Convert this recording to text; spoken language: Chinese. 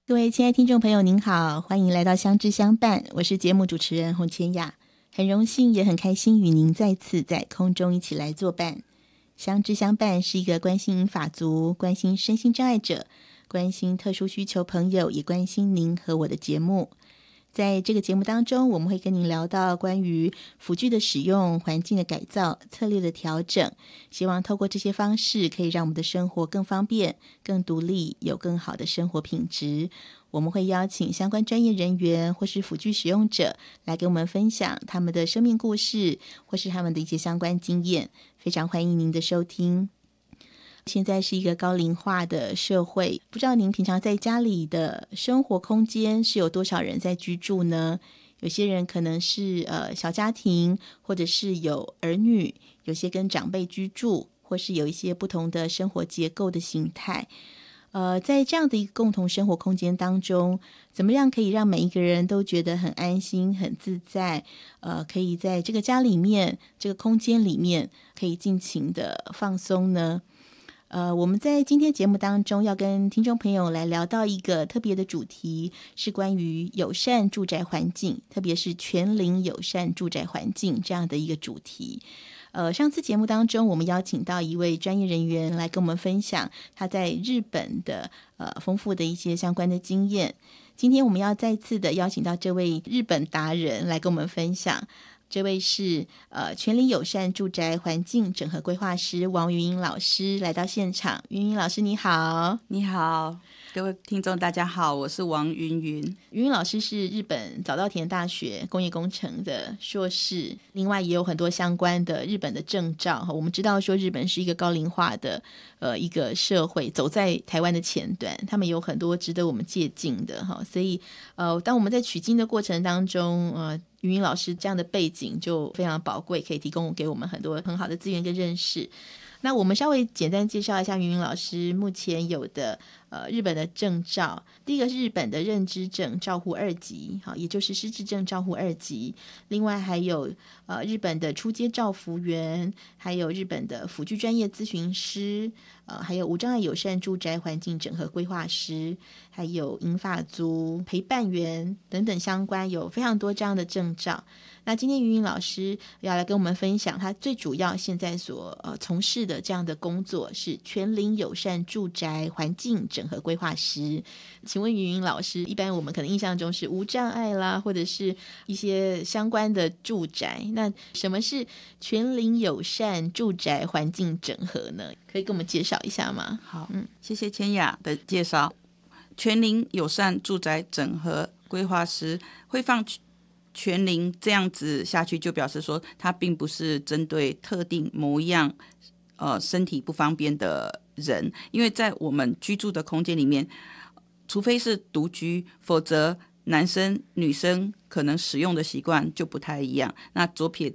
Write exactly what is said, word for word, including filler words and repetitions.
各位亲爱听众朋友您好，欢迎来到相知相伴，我是节目主持人洪千雅，很荣幸也很开心与您再次在空中一起来作伴。相知相伴是一个关心法族、关心身心障碍者、关心特殊需求朋友，也关心您和我的节目。在这个节目当中，我们会跟您聊到关于辅具的使用、环境的改造、策略的调整，希望透过这些方式可以让我们的生活更方便、更独立，有更好的生活品质。我们会邀请相关专业人员或是辅具使用者来给我们分享他们的生命故事，或是他们的一些相关经验。非常欢迎您的收听。现在是一个高龄化的社会，不知道您平常在家里的生活空间是有多少人在居住呢？有些人可能是呃小家庭，或者是有儿女，有些跟长辈居住，或是有一些不同的生活结构的形态。呃，在这样的一个共同生活空间当中，怎么样可以让每一个人都觉得很安心、很自在？呃，可以在这个家里面、这个空间里面，可以尽情的放松呢？呃，我们在今天节目当中要跟听众朋友来聊到一个特别的主题，是关于友善住宅环境，特别是全龄友善住宅环境这样的一个主题。呃，上次节目当中，我们邀请到一位专业人员来跟我们分享他在日本的呃丰富的一些相关的经验。今天我们要再次的邀请到这位日本达人来跟我们分享。这位是呃全龄友善住宅环境整合规划师王云英老师来到现场。云英老师你好。 你好，各位听众大家好，我是王云云。 云云老师是日本早稻田大学工业工程的硕士，另外也有很多相关的日本的证照。我们知道说日本是一个高龄化的呃一个社会，走在台湾的前端，他们有很多值得我们借鉴的哈。所以呃当我们在取经的过程当中，呃云云老师这样的背景就非常宝贵，可以提供给我们很多很好的资源跟认识。那我们稍微简单介绍一下云云老师目前有的呃日本的证照。第一个是日本的认知症照护二级，好，也就是失智症照护二级。另外还有呃日本的初阶照服员，还有日本的辅具专业咨询师，呃还有无障碍友善住宅环境整合规划师，还有银发族陪伴员等等相关，有非常多这样的证照。那今天云云老师要来跟我们分享他最主要现在所呃从事的这样的工作是全龄友善住宅环境整合规划师。请问云云老师，一般我们可能印象中是无障碍啦，或者是一些相关的住宅，那什么是全龄友善住宅环境整合呢？可以跟我们介绍一下吗？ 好，嗯，谢谢千雅的介绍。全龄友善住宅整合规划师会放全龄这样子下去，就表示说它并不是针对特定某一样呃身体不方便的人，因为在我们居住的空间里面，除非是独居，否则男生女生可能使用的习惯就不太一样。那左撇